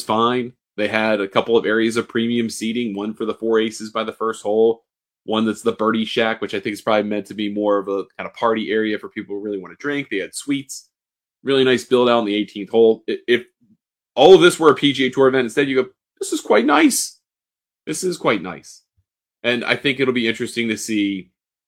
was fine. They had a couple of areas of premium seating, one for the four aces by the first hole, one that's the birdie shack, which I think is probably meant to be more of a kind of party area for people who really want to drink. They had suites, really nice build out on the 18th hole. If all of this were a PGA Tour event, instead you go, this is quite nice. This is quite nice. And I think it'll be interesting to see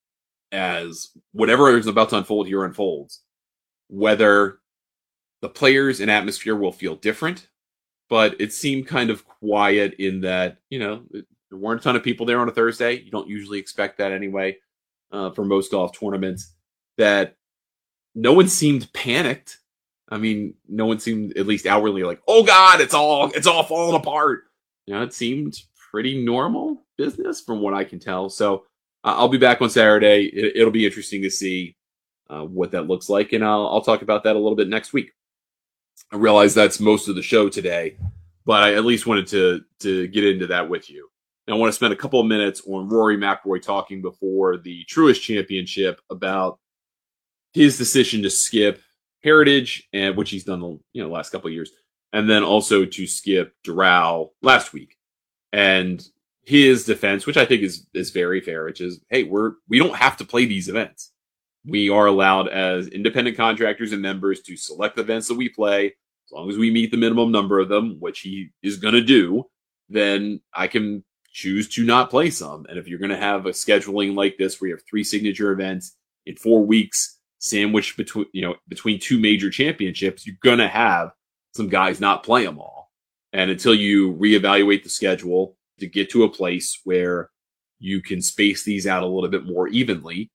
as whatever is about to unfold here unfolds, whether the players and atmosphere will feel different. But it seemed kind of quiet in that, there weren't a ton of people there on a Thursday. You don't usually expect that anyway for most golf tournaments. That no one seemed panicked. I mean, no one seemed at least outwardly like, oh God, it's all falling apart. It seemed pretty normal business from what I can tell. So I'll be back on Saturday. It'll be interesting to see what that looks like. And I'll talk about that a little bit next week. I realize that's most of the show today, but I at least wanted to get into that with you. Now, I want to spend a couple of minutes on Rory McIlroy talking before the Truist Championship about his decision to skip Heritage, and which he's done the last couple of years, and then also to skip Doral last week. And his defense, which I think is very fair, which is, hey, we don't have to play these events. We are allowed as independent contractors and members to select the events that we play. As long as we meet the minimum number of them, which he is going to do, then I can choose to not play some. And if you're going to have a scheduling like this where you have 3 signature events in 4 weeks sandwiched between 2 major championships, you're going to have some guys not play them all. And until you reevaluate the schedule to get to a place where you can space these out a little bit more evenly,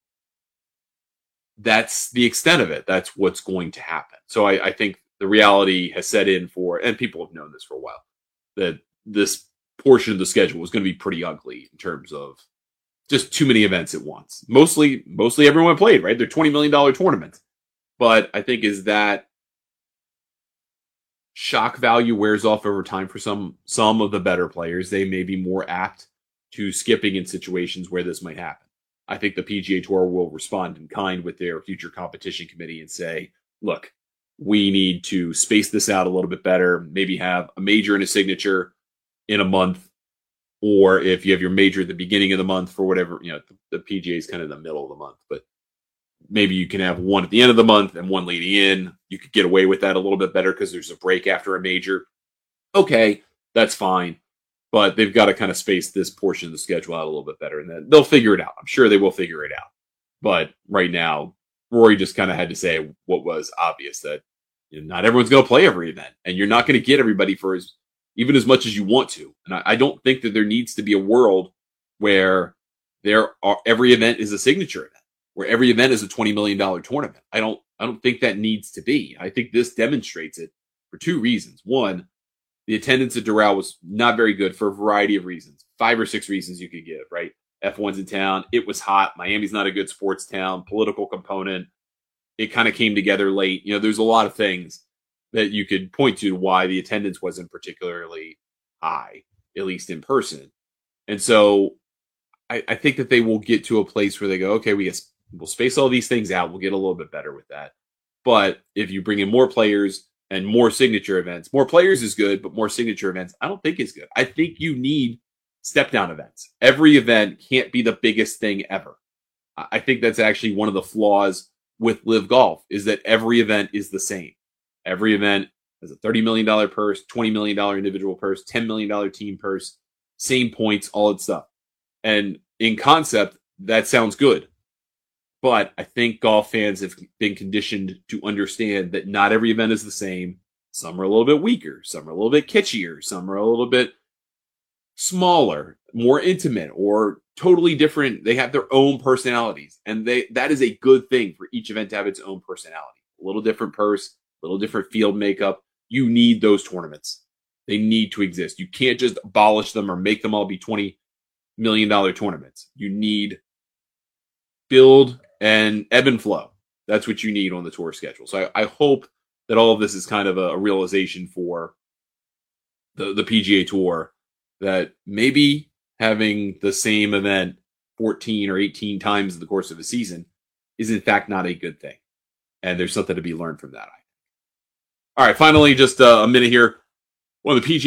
that's the extent of it. That's what's going to happen. So I think the reality has set in and people have known this for a while, that this portion of the schedule was going to be pretty ugly in terms of just too many events at once. Mostly everyone played, right? They're $20 million tournaments. But I think as that shock value wears off over time for some of the better players, they may be more apt to skipping in situations where this might happen. I think the PGA Tour will respond in kind with their future competition committee and say, look, we need to space this out a little bit better, maybe have a major and a signature in a month, or if you have your major at the beginning of the month for whatever, the PGA is kind of in the middle of the month, but maybe you can have one at the end of the month and one leading in. You could get away with that a little bit better because there's a break after a major. Okay, that's fine. But they've got to kind of space this portion of the schedule out a little bit better, and then they'll figure it out. I'm sure they will figure it out. But right now, Rory just kind of had to say what was obvious, that not everyone's going to play every event, and you're not going to get everybody for even as much as you want to. And I don't think that there needs to be a world where every event is a signature event, where every event is a $20 million tournament. I don't think that needs to be. I think this demonstrates it for 2 reasons. One, the attendance at Doral was not very good for a variety of reasons. 5 or 6 reasons you could give, right? F1's in town. It was hot. Miami's not a good sports town. Political component. It kind of came together late. There's a lot of things that you could point to why the attendance wasn't particularly high, at least in person. And so I think that they will get to a place where they go, okay, we'll space all these things out. We'll get a little bit better with that. But if you bring in more players and more signature events, more players is good, but more signature events, I don't think is good. I think you need step down events. Every event can't be the biggest thing ever. I think that's actually one of the flaws with Live Golf, is that every event is the same. Every event has a $30 million purse, $20 million individual purse, $10 million team purse, same points, all that stuff. And in concept, that sounds good. But I think golf fans have been conditioned to understand that not every event is the same. Some are a little bit weaker. Some are a little bit kitschier. Some are a little bit smaller, more intimate, or totally different. They have their own personalities. And that is a good thing for each event to have its own personality. A little different purse, a little different field makeup. You need those tournaments. They need to exist. You can't just abolish them or make them all be $20 million tournaments. You need build and ebb and flow. That's what you need on the tour schedule. So I hope that all of this is kind of a realization for the PGA Tour, that maybe having the same event 14 or 18 times in the course of a season is in fact not a good thing. And there's something to be learned from that. All right, finally, just a minute here. One of the PGA